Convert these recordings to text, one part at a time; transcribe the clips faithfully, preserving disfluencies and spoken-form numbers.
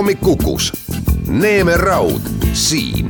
Kukus. Neeme Raud siin.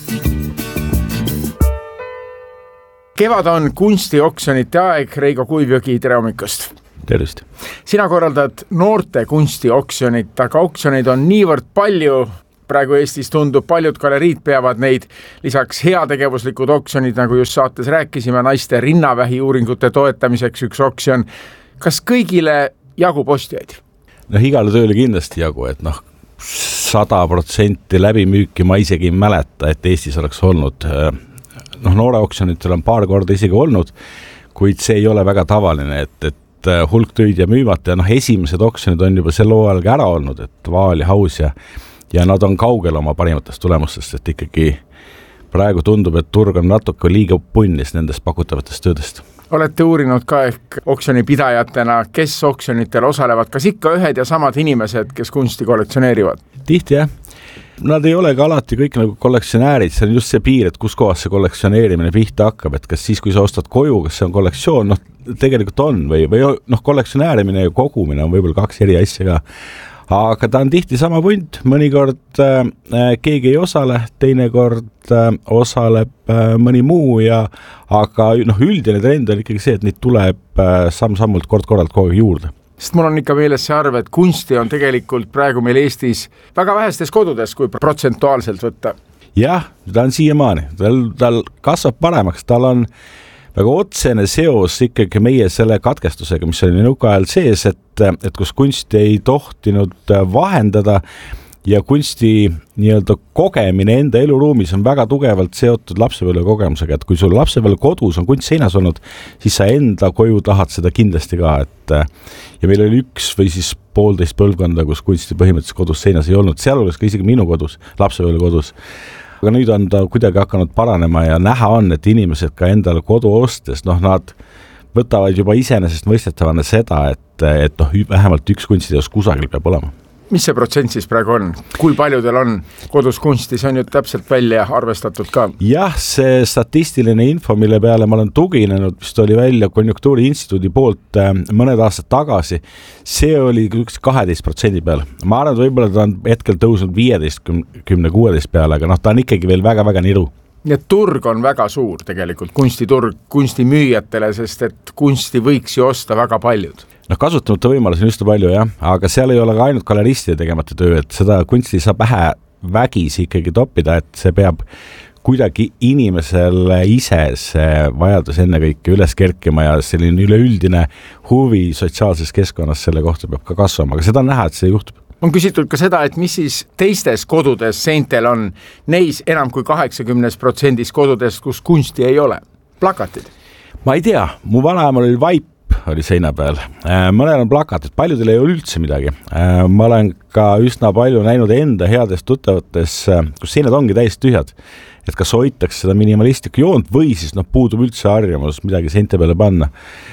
Kevad on kunstioksjonite aeg. Reigo Kuivjõgi, tere hommikust. Tervist. Sina korraldad noorte kunstioksjonit, aga oksjoneid on niivõrd palju. Praegu Eestis tundub, paljud galeriid peavad neid. Lisaks heategevuslikud oksjonid, nagu just saates rääkisime, naiste rinnavähi uuringute toetamiseks üks oksjon. Kas kõigile jagub ostjaid? No igale tööle kindlasti jagu, et noh, sada protsenti läbimüüki ma isegi ei mäleta, et Eestis oleks olnud. Noh, noore oksjonitel on paar korda isegi olnud, kuid see ei ole väga tavaline, et, et hulk töid ja müümata. Ja noh, esimesed oksjonid on juba sel hooajal ära olnud, et Vaal ja Haus ja, ja nad on kaugel oma parimatest tulemustest, et ikkagi praegu tundub, et turg on natuke liiga punnis nendest pakutavatest töödest. Olete uurinud ka ehk oksjonipidajatena, kes oksjonitel osalevad, kas ikka ühed ja samad inimesed, kes kunsti kollektsioneerivad? Tihti jah. Nad ei ole ka alati kõik nagu kollektsionäärid, see on just see piir, et kus kohas see kollektsioneerimine pihta hakkab, et kas siis, kui sa ostad koju, kas see on kollektsioon, noh tegelikult on või, või noh, kollektsionäärimine ja kogumine on võib-olla kaks eri asja ka. Aga ta on tihti sama punt, mõnikord äh, keegi ei osale, teinekord äh, osaleb äh, mõni muu ja aga noh, üldine trend on ikkagi see, et neid tuleb äh, samm-sammult kord-korralt kogu aeg juurde. Sest mul on ikka meeles see arv, et kunsti on tegelikult praegu meil Eestis väga vähestes kodudes, kui protsentuaalselt võtta. Jah, ta on siiamaani, tal, tal kasvab paremaks, tal on väga otsene seos ikkagi meie selle katkestusega, mis oli nõuka ajal sees, et, et kus kunsti ei tohtinud vahendada ja kunsti nii-öelda kogemine enda eluruumis on väga tugevalt seotud lapsepõlve kogemusega, et kui sul lapsepõlve kodus on kunst seinas olnud, siis sa enda koju tahad seda kindlasti ka, et ja meil oli üks või siis poolteist põlvkonda, kus kunsti põhimõtteliselt kodus seinas ei olnud, sealhulgas ka isegi minu kodus, lapsepõlve kodus. Aga nüüd on ta kuidagi hakanud paranema ja näha on, et inimesed ka endale kodu ostes, noh nad võtavad juba iseenesest mõistetavana seda, et, et noh, vähemalt üks kunstiteos kusagil peab olema. Mis see protsent siis praegu on? Kui paljudel on kodus kunsti, see on ju täpselt välja arvestatud ka? Jah, see statistiline info, mille peale ma olen tuginenud, mis oli välja Konjunktuuri instituudi poolt mõned aastad tagasi, see oli üks kaheteist protsendi peal. Ma arvan, et võib-olla ta on hetkel tõusnud viieteist kümne kuueteist peale, aga noh, ta on ikkagi veel väga-väga niru. Ja turg on väga suur tegelikult, kunstiturg kunstimüüjatele, sest et kunsti võiks ju osta väga paljud. Noh, kasutamata võimalus on just palju, jah, aga seal ei ole ka ainult galeristide tegemata töö, et seda kunsti saab vähe vägisi ikkagi toppida, et see peab kuidagi inimesele ise see vajadus enne kõike üles kerkima ja selline üleüldine huvi sotsiaalses keskkonnas selle kohta peab ka kasvama, aga seda on näha, et see juhtub. On küsitud ka seda, et mis siis teistes kodudes seintel on neis enam kui kaheksakümmend protsenti kodudes, kus kunsti ei ole. Plakatid? Ma ei tea, mu vanaemal oli vaip oli seina peal. Mõnel on plakatid, paljudel ei ole üldse midagi. Ma olen ka üsna palju näinud enda heades tuttavates, kus seinad ongi täiesti tühjad. Et kas hoitakse seda minimalistlikku joont või siis noh, puudub üldse harjumus midagi seinte peale panna.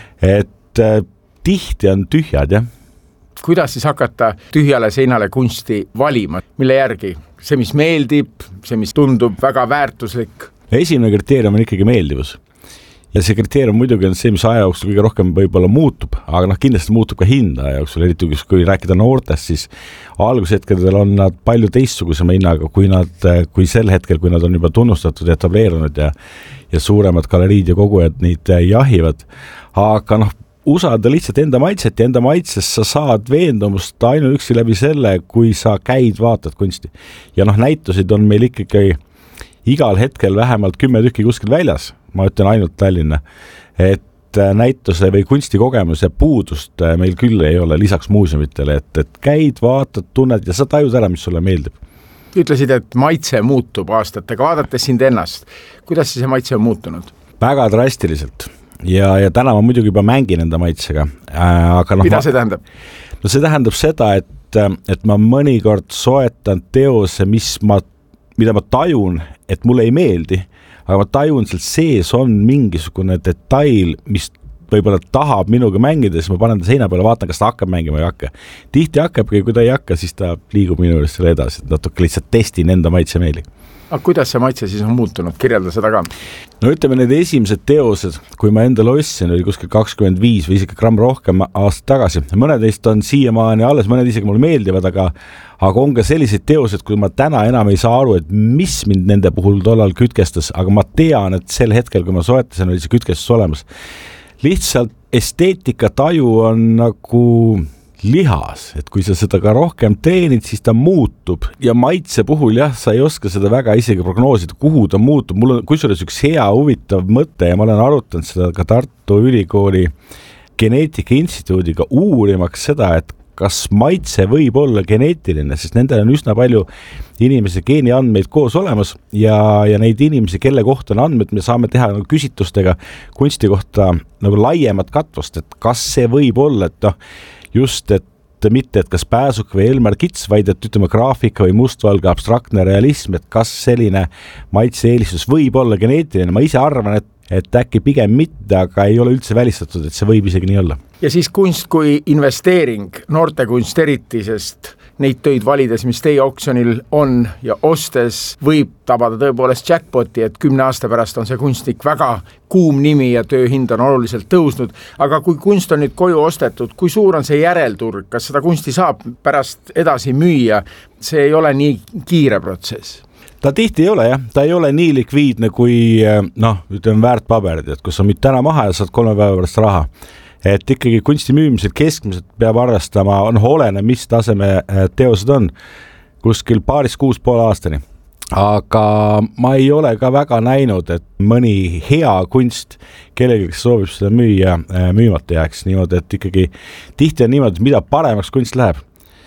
Et tihti on tühjad, jah. Kuidas siis hakata tühjale seinale kunsti valima? Mille järgi? See, mis meeldib, see, mis tundub väga väärtuslik? Esimene kriteerium on ikkagi meeldivus. Ja see kriteerium muidugi on see, mis aja jooksul kõige rohkem võib-olla muutub, aga noh, kindlasti muutub ka hinda aja jooksul, eriti kui rääkida noortest, siis algushetkedel on nad palju teistsugusema hinnaga, kui, nad, kui sel hetkel, kui nad on juba tunnustatud ja etableerunud ja, ja suuremad galeriid ja kogujad neid jahivad. Aga noh, usada lihtsalt enda maitset ja enda maitsest sa saad veendumust ainuüksi läbi selle, kui sa käid, vaatad kunsti. Ja noh, näitusid on meil ikkagi igal hetkel vähemalt kümme tükki kuskil väljas, ma ütlen ainult Tallinna, et näituse või kunstikogemuse puudust meil küll ei ole lisaks muuseumitele, et, et käid, vaatad, tunned ja sa tajud ära, mis sulle meeldib. Ütlesid, et maitse muutub aastatega, vaadates sind ennast. Kuidas see maitse on muutunud? Väga drastiliselt ja, ja täna ma muidugi juba mängin enda maitsega. Aga no, mida see tähendab? No see tähendab seda, et, et ma mõnikord soetan teose, mis ma mida ma tajun, et mulle ei meeldi, aga ma tajun, seal sees on mingisugune detail, mis võib-olla tahab minuga mängida, siis ma panen ta seina peale, vaatan, kas ta hakkab mängima või ei hakka. Tihti hakkabki, kui ta ei hakka, siis ta liigub minu juures selle edasi, et natuke lihtsalt testin enda maitsemeeli. Aga kuidas see maitse siis on muutunud? Kirjelda seda ka. No ütleme, need esimesed teosed, kui ma endale ostsin, oli kuskil kakskümmend viis või isegi gramm rohkem aastat tagasi. Mõned neist on siiamaani alles, mõned isegi mulle meeldivad, aga, aga on ka selliseid teosed, kui ma täna enam ei saa aru, et mis mind nende puhul tollal kütkestas, aga ma tean, et sel hetkel, kui ma soetasin, oli see kütkestus olemas. Lihtsalt esteetika taju on nagu lihas, et kui sa seda ka rohkem treenid, siis ta muutub ja maitse puhul jah, sa ei oska seda väga isegi prognoosida, kuhu ta muutub. Mul on kusjuures üks hea huvitav mõte ja ma olen arutanud seda ka Tartu Ülikooli geneetika instituudiga uurimaks seda, et kas maitse võib olla geneetiline, sest nendel on üsna palju inimese geeniandmeid koos olemas ja, ja neid inimesi, kelle kohta on andmed, me saame teha nagu küsitlustega kunsti kohta nagu laiemat katvust, et kas see võib olla, et noh, just, et mitte, et kas Pääsuk või Elmar Kits, vaid et ütleme graafika või mustvalge abstraktne realism, et kas selline maitse-eelistus võib olla geneetiline. Ma ise arvan, et, et äkki pigem mitte, aga ei ole üldse välistatud, et see võib isegi nii olla. Ja siis kunst kui investeering, noorte kunst eriti, sest neid töid valides, mis teie oksjonil on ja ostes võib tabada tõepoolest jackpoti, et kümne aasta pärast on see kunstnik väga kuum nimi ja tööhind on oluliselt tõusnud. Aga kui kunst on nüüd koju ostetud, kui suur on see järelturg, kas seda kunsti saab pärast edasi müüa, see ei ole nii kiire protsess? Ta tihti ei ole jah, ta ei ole nii likviidne kui noh, ütleme väärtpaberid, et kus on müüd täna maha ja saad kolme päeva pärast raha. Et ikkagi kunsti müümisel keskmiselt peab arvestama, on olene, mis taseme teosed on, kuskil paaris kuus poole aastani. Aga ma ei ole ka väga näinud, et mõni hea kunst kellegi, kes soovib seda müüa, müümata jääks niimoodi, et ikkagi tihti on niimoodi, et mida paremaks kunst läheb,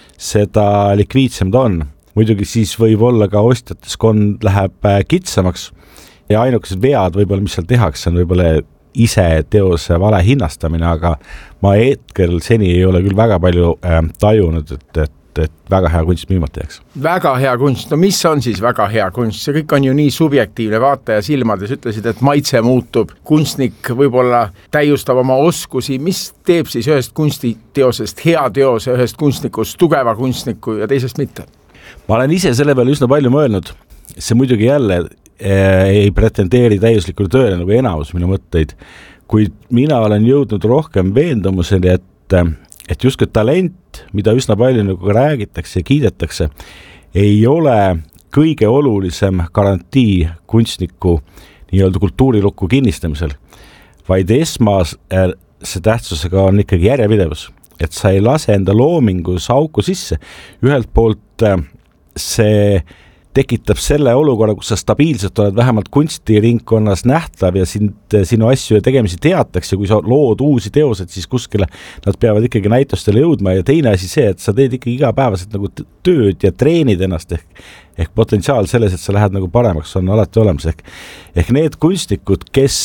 seda likviidsem ta on. Muidugi siis võib olla ka ostjateskond läheb kitsamaks ja ainukesed vead võib-olla, mis seal tehakse, on võib-olla ise teose vale hinnastamine, aga ma hetkel seni ei ole küll väga palju äh, tajunud, et, et, et väga hea kunst müümata jääks. Väga hea kunst, no mis on siis väga hea kunst? See kõik on ju nii subjektiivne, vaataja silmades ütlesid, et maitse muutub, kunstnik võib-olla täiustab oma oskusi, mis teeb siis ühest kunstiteosest hea teose, ühest kunstnikust tugeva kunstniku ja teisest mitte? Ma olen ise selle peale üsna palju mõelnud, see muidugi jälle ei pretendeeri täiuslikule tööle nagu enamus minu mõtteid, kuid mina olen jõudnud rohkem veendumuseni, et, et justkui talent, mida üsna palju nagu räägitakse ja kiidetakse, ei ole kõige olulisem garantii kunstniku nii-öelda kultuurilukku kinnistamisel, vaid esmase tähtsusega on ikkagi järjepidevus, et sa ei lase enda loomingus auku sisse. Ühelt poolt see tekitab selle olukorra, kus sa stabiilselt oled vähemalt kunstiringkonnas nähtav ja sind, sinu asju ja tegemisi teatakse, kui sa lood uusi teosed, siis kuskile nad peavad ikkagi näitustele jõudma ja teine asi see, et sa teed ikkagi igapäevaselt nagu tööd ja treenid ennast ehk, ehk potentsiaal selles, et sa lähed nagu paremaks, on alati olemas ehk, ehk need kunstnikud, kes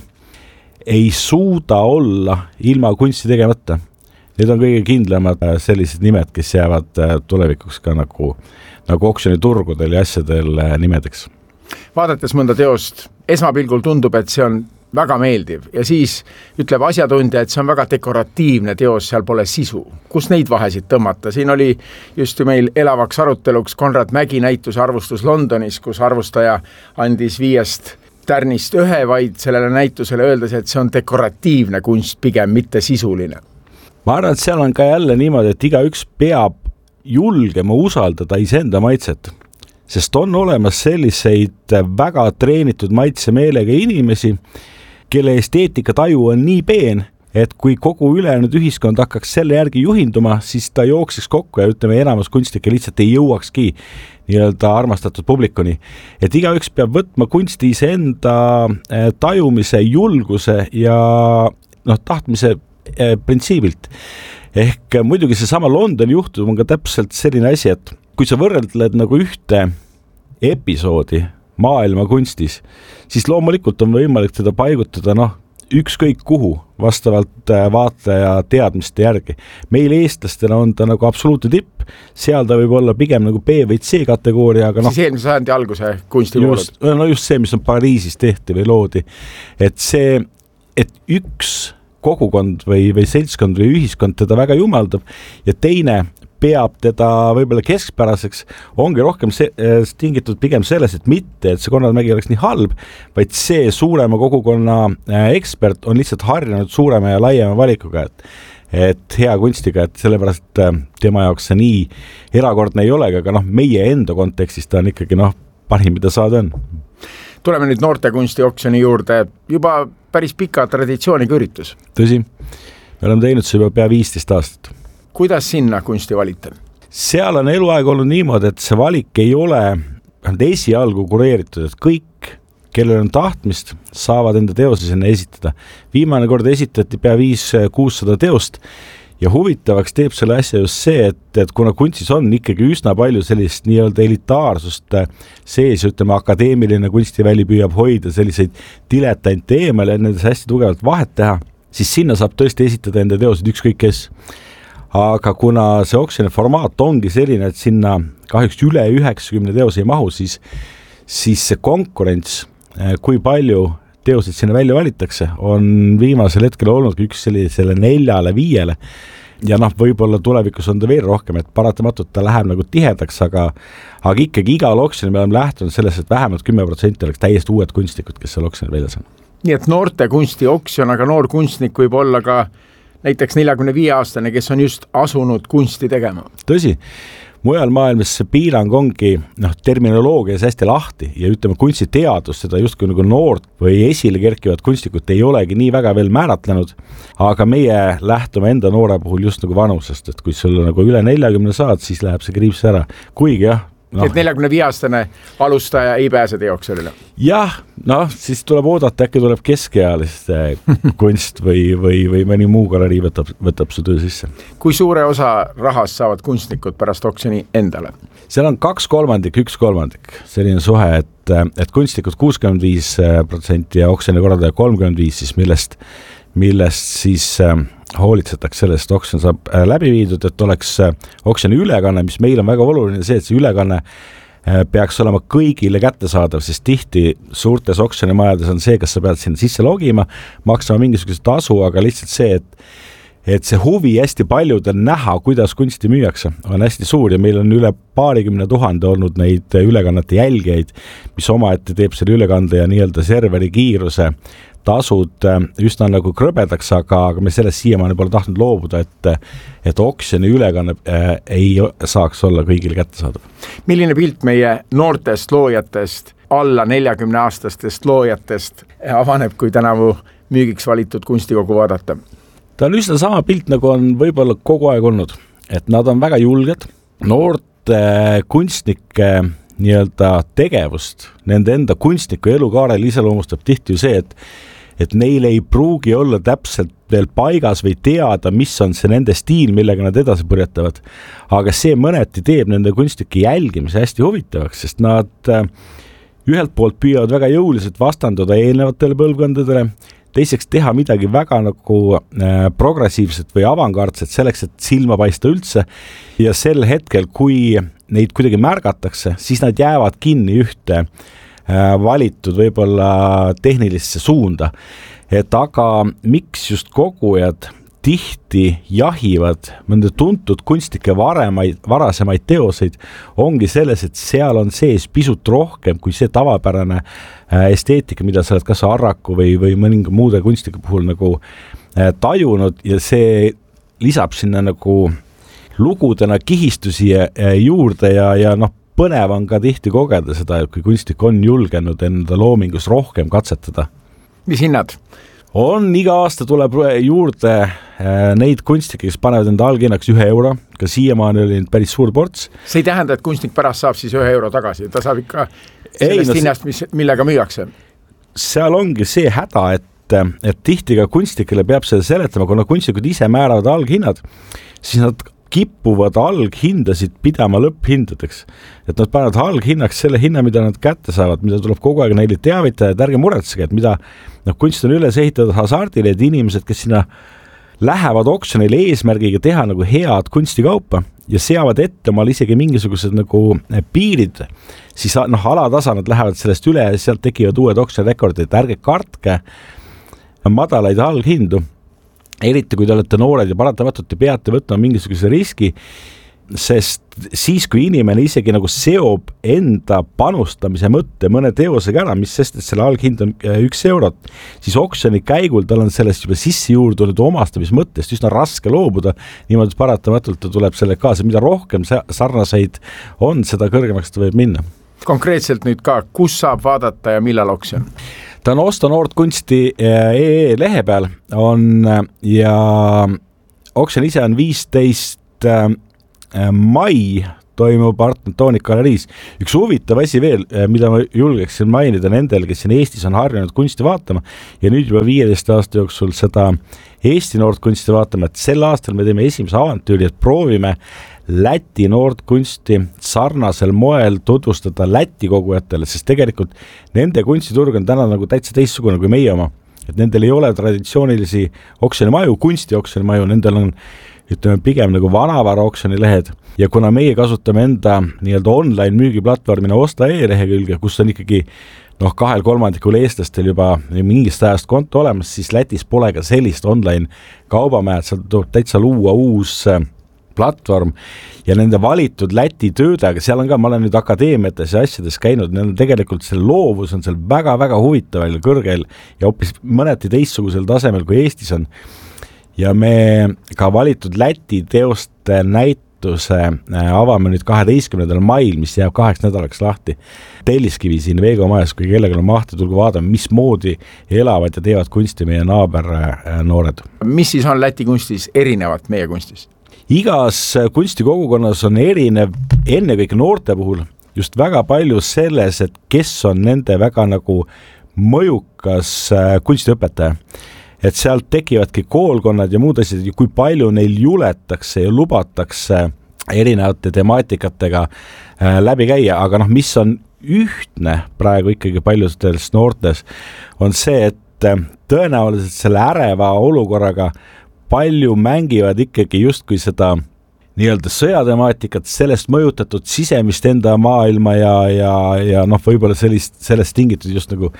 ei suuda olla ilma kunsti tegemata, need on kõige kindlamad sellised nimed, kes jäävad tulevikuks ka nagu nagu oksjoniturgudel ja asjadel nimedeks. Vaadates mõnda teost, esmapilgul tundub, et see on väga meeldiv ja siis ütleb asjatundja, et see on väga dekoratiivne teos, seal pole sisu. Kus neid vahesid tõmmata? Siin oli just meil elavaks aruteluks Konrad Mägi näituse arvustus Londonis, kus arvustaja andis viiest tärnist ühe, vaid sellele näitusele öeldes, et see on dekoratiivne kunst, pigem mitte sisuline. Ma arvan, et seal on ka jälle niimoodi, et iga üks peab julgema usaldada iseenda maitset, sest on olemas selliseid väga treenitud maitsemeelega inimesi, kelle esteetika taju on nii peen, et kui kogu ülejäänud ühiskond hakkaks selle järgi juhinduma, siis ta jookseks kokku ja ütleme, enamus kunstnikke lihtsalt ei jõuakski nii-öelda armastatud publikuni. Et iga üks peab võtma kunsti iseenda tajumise, julguse ja noh, tahtmise printsiibilt. Ehk muidugi see sama Londoni juhtum on ka täpselt selline asi, et kui sa võrdled nagu ühte episoodi maailma kunstis, siis loomulikult on võimalik teda paigutada noh, ükskõik kuhu vastavalt vaataja teadmiste järgi. Meil eestlastena on ta nagu absoluutne tipp, seal ta võib olla pigem nagu B või C kategooria, aga noh. Siis eelmise sajandi alguse kunstivoolud. No just see, mis on Pariisis tehti või loodi, et see, et üks kogukond või, või seltskond või ühiskond teda väga jumaldab ja teine peab teda võib-olla keskpäraseks, ongi rohkem see, tingitud pigem selles, et mitte, et see Konrad Mägi oleks nii halb, vaid see suurema kogukonna ekspert on lihtsalt harjunud suurema ja laiema valikuga, et, et hea kunstiga, et sellepärast tema jaoks see nii erakordne ei olegi, aga noh, meie enda kontekstis ta on ikkagi noh, parim, mida saada on. Tuleme nüüd noortekunsti oksjoni juurde, juba päris pika traditsiooniga üritus. Tõsi, me oleme teinud see juba pea viisteist aastat. Kuidas sinna kunsti valite? Seal on eluaeg olnud niimoodi, et see valik ei ole esialgu kureeritud, et kõik, kellel on tahtmist, saavad enda teose sinna esitada. Viimane kord esitati pea viis kuussada teost ja huvitavaks teeb selle asja just see, et, et kuna kunstis on ikkagi üsna palju sellist nii-öelda elitaarsust sees, ütleme akadeemiline kunstiväli püüab hoida selliseid diletante eemale ja nendes hästi tugevalt vahet teha, siis sinna saab tõesti esitada enda teosed ükskõik kes. Aga kuna see oksjoni formaat ongi selline, et sinna kahjuks üle üheksakümne teose ei mahu, siis, siis see konkurents, kui palju teoseid sinna välja valitakse, on viimasel hetkel olnud üks sellisele neljale, viiele ja noh, võib-olla tulevikus on ta veel rohkem, et paratamatult ta läheb nagu tihedaks, aga, aga ikkagi igal oksjoni me oleme lähtunud selles, et vähemalt kümme protsenti oleks täiesti uued kunstnikud, kes seal oksjoni väljas on. Nii et noorte kunsti oksjon, aga noor kunstnik võib olla ka näiteks neljakümne viie aastane, kes on just asunud kunsti tegema. Tõsi, mujal maailmas see piirang ongi noh, terminoloogias hästi lahti ja ütleme kunstiteadus, seda justkui nagu noort või esile kerkivad kunstnikud ei olegi nii väga veel määratlenud, aga meie lähtume enda noore puhul just nagu vanusest, et kui sul nagu üle neljakümne saad, siis läheb see kriips ära, kuigi jah, no. Et neljakümne viie aastane alustaja ei pääse teokselile. Jah, noh, siis tuleb oodata, äkki tuleb keskealiste kunst või, või, või mõni muu galerii võtab, võtab su töö sisse. Kui suure osa rahast saavad kunstnikud pärast oksjoni endale? Seal on kaks kolmandik, üks kolmandik. Selline suhe, et, et kunstnikud kuuskümmend viis protsenti ja oksjoni korraldaja kolmkümmend viis, siis millest, millest siis hoolitsetakse sellest, oksjon saab läbi viidud, et oleks oksjoni ülekanne, mis meil on väga oluline see, et see ülekanne peaks olema kõigile kättesaadav, sest tihti suurtes oksjonimajades on see, kas sa pead sinna sisse logima, maksama mingisuguse tasu, aga lihtsalt see, et, et see huvi hästi paljudel näha, kuidas kunsti müüakse, on hästi suur ja meil on üle paarikümne tuhande olnud neid ülekannete jälgijaid, mis omaette teeb selle ülekande ja nii-öelda serveri kiiruse tasud üsna nagu krõbedaks, aga, aga me sellest siiamaani pole tahtnud loobuda, et, et oksjoni ülekanne äh, ei saaks olla kõigile kättesaadav. Milline pilt meie noortest loojatest, alla neljakümne aastastest loojatest avaneb, kui tänavu müügiks valitud kunstikogu vaadata? Ta on üsna sama pilt, nagu on võib-olla kogu aeg olnud, et nad on väga julged, noorte kunstnike nii-öelda tegevust, nende enda kunstniku elukaarel iseloomustab tihti ju see, et, et neil ei pruugi olla täpselt veel paigas või teada, mis on see nende stiil, millega nad edasi purjetavad. Aga see mõneti teeb nende kunstnike jälgimise hästi huvitavaks, sest nad ühelt poolt püüavad väga jõuliselt vastanduda eelnevatele põlvkondadele, teiseks teha midagi väga nagu äh, progressiivset või avangardset selleks, et silma paista üldse ja sel hetkel, kui neid kuidagi märgatakse, siis nad jäävad kinni ühte äh, valitud võib-olla tehnilisse suunda. Et aga miks just kogujad tihti jahivad mõnda tuntud kunstnike varemaid, varasemaid teoseid, ongi selles, et seal on sees pisut rohkem kui see tavapärane äh, esteetika, mida sa oled kas Arraku või, või mõninga muude kunstnike puhul nagu äh, tajunud ja see lisab sinna nagu lugudena kihistusi juurde ja, ja noh, põnev on ka tihti kogeda seda, et kui kunstnik on julgenud enda loomingus rohkem katsetada. Mis hinnad? On, iga aasta tuleb juurde neid kunstnikke, kes panevad enda alghinnaks ühe euro, ka siiamaani oli päris suur ports. See ei tähenda, et kunstnik pärast saab siis ühe euro tagasi, ta saab ikka sellest ei, no, hinnast, mis, millega müüakse. Seal ongi see häda, et, et tihti ka kunstnikele peab seda seletama, kuna kunstnikud ise määravad alghinnad, siis nad kippuvad alghindasid pidama lõpphindadeks. Et nad panevad alghinnaks selle hinna, mida nad kätte saavad, mida tuleb kogu aeg neile teavitada, et ärge muretsege, et mida no, kunst on üles ehitatud hasardile, et inimesed, kes sinna lähevad oksjonile eesmärgiga teha nagu head kunstikaupa ja seavad ette omal isegi mingisugused nagu piirid, siis noh, alatasa nad lähevad sellest üle ja sealt tekivad uued oksjonirekordid, et ärge kartke madalaid alghindu. eriti kui te olete noored ja paratamatult te peate võtma mingisuguse riski, sest siis, kui inimene isegi nagu seob enda panustamise mõtte mõne teosega ära, mis sest, et selle alghind on üks eurot, siis oksjoni käigul tal on sellest juba sisse juurdunud omastamismõttest üsna raske loobuda, niimoodi paratamatult ta tuleb selle kaasa, mida rohkem sarnaseid on, seda kõrgemaks ta võib minna. Konkreetselt nüüd ka, kus saab vaadata ja millal oksjon? Ta on Osta Noort Kunsti punkt ee lehe peal on ja oksjon ise on viisteist mai toimub Art Antonic galeriis. Üks huvitav asi veel, mida ma julgeksin mainida nendel, kes siin Eestis on harjunud kunsti vaatama ja nüüd juba viieteist aasta jooksul seda Eesti noort kunsti vaatama, et sel aastal me teeme esimese avantüüri, et proovime Läti noort kunsti sarnasel moel tutvustada Läti kogujatele, sest tegelikult nende kunstiturg on täna nagu täitsa teistsugune kui meie oma. Et nendel ei ole traditsioonilisi oksjonimaju, kunsti oksjonimaju, nendel on ütleme pigem nagu vanavara oksjonilehed ja kuna meie kasutame enda nii-öelda online müügiplatvormina Osta e-lehekülge, kus on ikkagi noh, kahel kolmandikul eestlastel juba mingist ajast konto olemas, siis Lätis pole ka sellist online kaubamäed, seal tuleb täitsa luua uus platvorm ja nende valitud Läti töödega, seal on ka, ma olen nüüd akadeemiates ja asjades käinud, neil on tegelikult see loovus on seal väga-väga huvitaval ja kõrgel ja hoopis mõneti teistsugusel tasemel kui Eestis on. Ja me ka valitud Läti teoste näituse avame nüüd kaheteistkümnendal mail, mis jääb kaheks nädalaks lahti. Telliskivi siin Veego majas, kui kellegil on mahti, tulgu vaadama, mis moodi elavad ja teevad kunsti meie naaber noored. Mis siis on Läti kunstis erinevat meie kunstis? Igas kunstikogukonnas on erinev ennekõike noorte puhul just väga palju selles, et kes on nende väga nagu mõjukas kunstiõpetaja. Et sealt tekivadki koolkonnad ja muud asjad, kui palju neil juletakse ja lubatakse erinevate temaatikatega läbi käia, aga noh, mis on ühtne praegu ikkagi paljudels noortes, on see, et tõenäoliselt selle äreva olukorraga palju mängivad ikkagi justkui seda nii-öelda sõjatemaatikat, sellest mõjutatud sisemist enda maailma ja, ja, ja noh, võib-olla sellist, sellest tingitud just nagu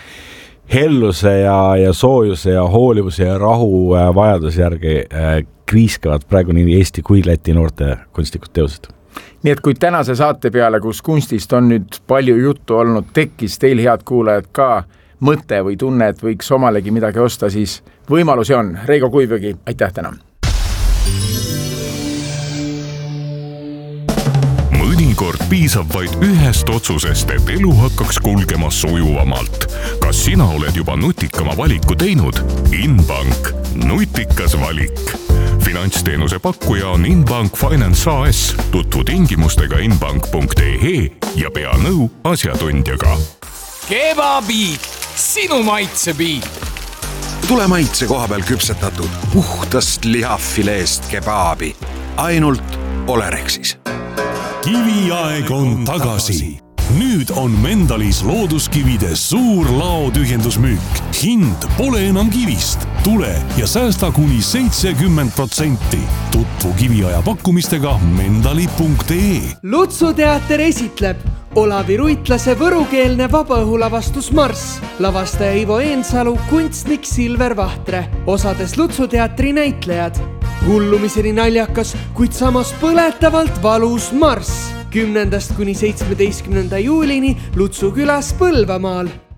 helluse ja, ja soojuse ja hoolivuse ja rahu vajaduse järgi äh, kriiskavad praegu nii Eesti kui Läti noorte kunstlikud teosed. Nii et kui tänase saate peale, kus kunstist on nüüd palju juttu olnud, tekkis teil head kuulajad ka mõte või tunne, et võiks omalegi midagi osta, siis võimalusi on. Reigo Kuivõgi, aitäh täna! Mõnikord piisab vaid ühest otsusest, et elu hakkaks kulgema sujuvamalt. Kas sina oled juba nutikama valiku teinud? Inbank. Nutikas valik. Finantsteenuse pakkuja on Inbank Finance A S. Tutvu tingimustega inbank punkt ee ja pea nõu asjatundjaga. Kebabiit, sinu maitsebiit. Tule maitse koha peal küpsetatud puhtast lihafileest kebaabi. Ainult Olerexis. Kiviaeg on tagasi. Nüüd on Mendalis looduskivide suur laotühjendusmüük. Hind pole enam kivist. Tule ja säästa kuni seitsekümmend protsenti. Tutvu kiviaja pakkumistega mendali punkt ee. Lutsu teater esitleb Olavi Ruitlase võrukeelne vabaõhulavastus Marss. Lavastaja Ivo Eensalu, kunstnik Silver Vahtre. Osades Lutsu teatri näitlejad. Hullumiseni naljakas, kuid samas põletavalt valus Marss. kümnendast kuni seitsmeteistkümnenda juulini Lutsu külas Põlvamaal.